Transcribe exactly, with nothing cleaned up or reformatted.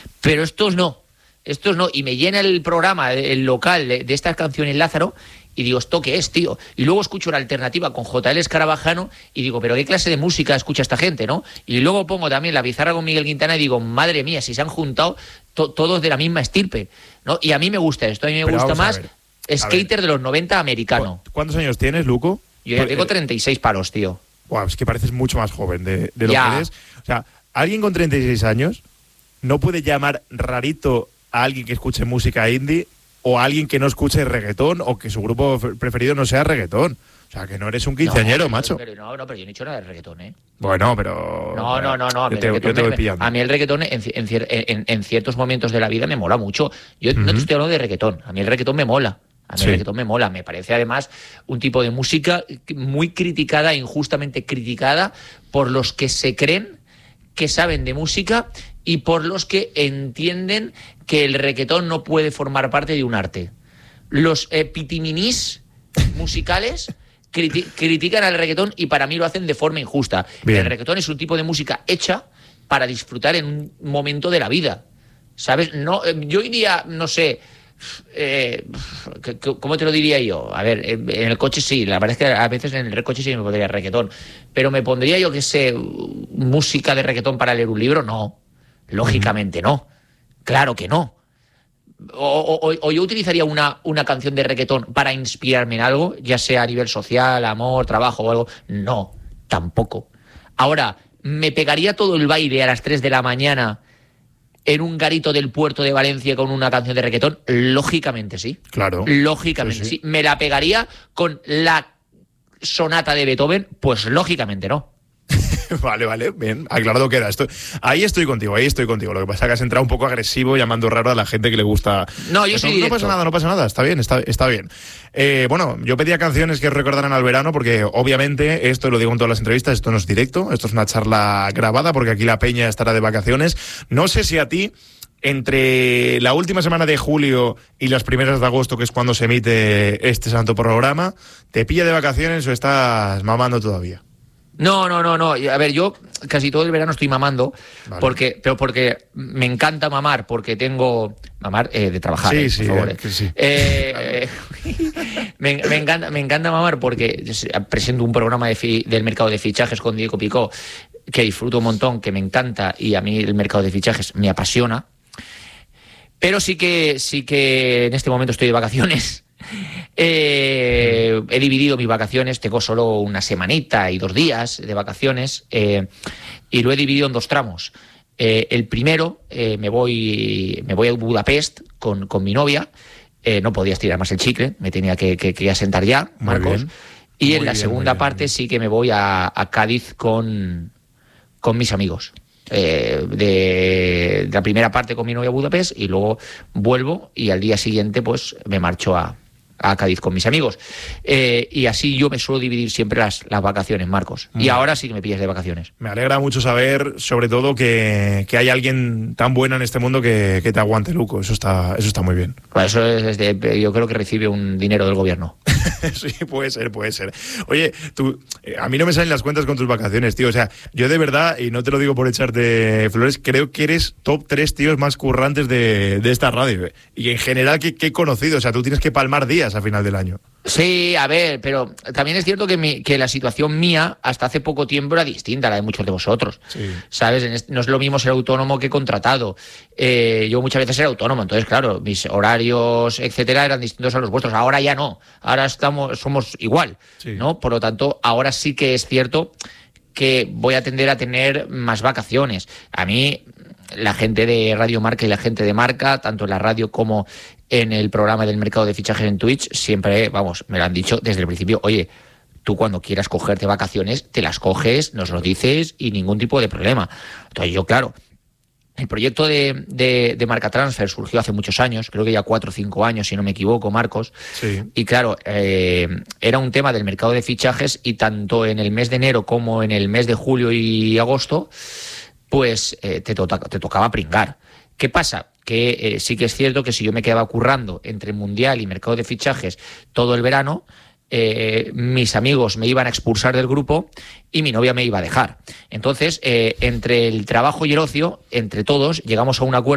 Pero estos no, estos no. Y me llena el programa, el local de, de estas canciones Lázaro, y digo, ¿esto qué es, tío? Y luego escucho la alternativa con J L Escarabajano y digo, ¿pero qué clase de música escucha esta gente, no? Y luego pongo también La Bizarra con Miguel Quintana y digo, madre mía, si se han juntado to- todos de la misma estirpe, ¿no? Y a mí me gusta esto, a mí me Pero gusta vamos a más ver, skater de los noventa americano. ¿Cu- ¿Cuántos años tienes, Luco? Yo ya Pues, tengo eh, treinta y seis palos, tío. Guau, es que pareces mucho más joven de, de lo Ya. que eres. O sea, alguien con treinta y seis años no puede llamar rarito a alguien que escuche música indie o a alguien que no escuche reggaetón o que su grupo fe- preferido no sea reggaetón. O sea, que no eres un quinceañero, no, macho. Pero, no, no, pero yo no he hecho nada de reggaetón, ¿eh? Bueno, pero... No, no, no, no. A mí, Yo te, el yo reggaetón te voy me- pillando. a mí el reggaetón en, ci- en cier- en- en ciertos momentos de la vida me mola mucho. Yo no te estoy hablando de reggaetón. A mí el reggaetón me mola. A mí Sí. el reggaetón me mola. Me parece además un tipo de música muy criticada, injustamente criticada, por los que se creen que saben de música y por los que entienden que el reggaetón no puede formar parte de un arte. Los eh, pitiminis musicales criti- critican al reggaetón y para mí lo hacen de forma injusta. Bien. El reggaetón es un tipo de música hecha para disfrutar en un momento de la vida, ¿sabes? No, eh, yo iría, no sé, eh, c- c- ¿cómo te lo diría yo? A ver, en en el coche sí, la verdad es que a veces en el coche sí me pondría reggaetón, pero me pondría yo, que sé, música de reggaetón para leer un libro, no, lógicamente no, claro que no. O, o- o yo utilizaría una, una canción de reggaetón para inspirarme en algo, ya sea a nivel social, amor, trabajo o algo. No, tampoco. Ahora, ¿me pegaría todo el baile a las tres de la mañana en un garito del puerto de Valencia con una canción de reggaetón? Lógicamente sí. Claro. Lógicamente Sí, sí, sí. ¿Me la pegaría con la sonata de Beethoven? Pues lógicamente no. Vale, vale, bien, aclarado queda. Esto, ahí estoy contigo, ahí estoy contigo. Lo que pasa es que has entrado un poco agresivo llamando raro a la gente que le gusta. No, yo Eso, soy no directo. pasa nada, no pasa nada, está bien, está, está bien. Eh, bueno, yo pedía canciones que os recordaran al verano porque obviamente, esto lo digo en todas las entrevistas, esto no es directo, esto es una charla grabada porque aquí la peña estará de vacaciones. No sé si a ti, entre la última semana de julio y las primeras de agosto, que es cuando se emite este santo programa, ¿te pilla de vacaciones o estás mamando todavía? No, no, no, no. A ver, yo casi todo el verano estoy mamando, Vale. porque, pero porque me encanta mamar, porque tengo mamar eh, de trabajar. Sí, eh, sí, por favor, eh, eh. que sí. Eh, eh, me, me encanta, me encanta mamar porque presento un programa de fi- del mercado de fichajes con Diego Picó que disfruto un montón, que me encanta y a mí el mercado de fichajes me apasiona. Pero sí que, sí que en este momento estoy de vacaciones. Eh, he dividido mis vacaciones, tengo solo una semanita y dos días de vacaciones, eh, y lo he dividido en dos tramos. Eh, el primero, eh, me voy me voy a Budapest con, con mi novia, eh, no podía estirar más el chicle, me tenía que, que, que asentar ya, Muy Marcos. bien. Y Muy en la bien, segunda muy bien, parte muy bien. sí que me voy a, a Cádiz con, con mis amigos. Eh, de, de la primera parte con mi novia a Budapest y luego vuelvo y al día siguiente pues me marcho a, a Cádiz con mis amigos. Eh, y así yo me suelo dividir siempre las, las vacaciones, Marcos. Y Mm. ahora sí que me pillas de vacaciones. Me alegra mucho saber, sobre todo, que, que hay alguien tan bueno en este mundo que, que te aguante, Luco. Eso está, eso está muy bien. Pues eso es de- yo creo que recibe un dinero del gobierno. Sí, puede ser, puede ser. Oye, tú, eh, a mí no me salen las cuentas con tus vacaciones, tío. O sea, yo de verdad, y no te lo digo por echarte flores, creo que eres top tres tíos más currantes de, de esta radio. eh. Y en general que, que he conocido. O sea, tú tienes que palmar días a final del año. Sí, a ver, pero también es cierto que, mi, que la situación mía hasta hace poco tiempo era distinta a la de muchos de vosotros. Sí. ¿Sabes? En este- no es lo mismo ser autónomo que contratado. Eh, yo muchas veces era autónomo, entonces, claro, mis horarios, etcétera, eran distintos a los vuestros. Ahora ya no. Ahora estamos, somos igual, Sí. ¿no? Por lo tanto, ahora sí que es cierto que voy a tender a tener más vacaciones. A mí, la gente de Radio Marca y la gente de Marca, tanto en la radio como en el programa del mercado de fichajes en Twitch, siempre, vamos, me lo han dicho desde el principio, oye, tú cuando quieras cogerte vacaciones, te las coges, nos lo dices y ningún tipo de problema. Entonces yo, claro, el proyecto de, de, de Marca Transfer surgió hace muchos años, creo que ya cuatro o cinco años, si no me equivoco, Marcos. Sí. Y claro, eh, era un tema del mercado de fichajes y tanto en el mes de enero como en el mes de julio y agosto, pues eh, te, to- te tocaba pringar. ¿Qué pasa? Que eh, sí que es cierto que si yo me quedaba currando entre Mundial y mercado de fichajes todo el verano, eh, mis amigos me iban a expulsar del grupo y mi novia me iba a dejar. Entonces, eh, entre el trabajo y el ocio, entre todos, llegamos a un acuerdo